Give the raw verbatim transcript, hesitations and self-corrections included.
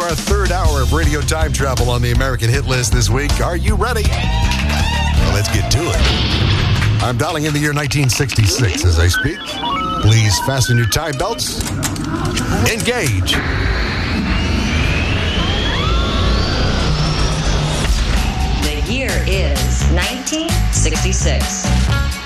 our third hour of radio time travel on the American hit list this week. Are you ready? Well, let's get to it. I'm dialing in the year nineteen sixty-six as I speak. Please fasten your tie belts. Engage. The year is nineteen sixty-six.